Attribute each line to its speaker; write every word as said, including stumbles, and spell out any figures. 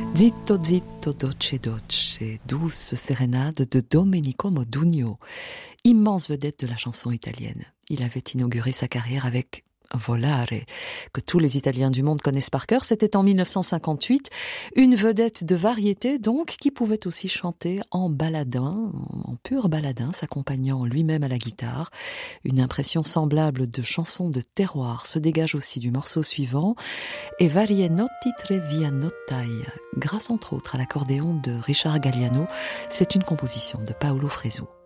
Speaker 1: Zitto zitto dolce dolce, douce sérénade de Domenico Modugno, immense vedette de la chanson italienne. Il avait inauguré sa carrière avec Volare, que tous les Italiens du monde connaissent par cœur. C'était en mille neuf cent cinquante-huit, une vedette de variété donc, qui pouvait aussi chanter en baladin, en pur baladin, s'accompagnant lui-même à la guitare. Une impression semblable de chanson de terroir se dégage aussi du morceau suivant, E varie notti tre via nottai, grâce entre autres à l'accordéon de Richard Galliano. C'est une composition de Paolo Fresu.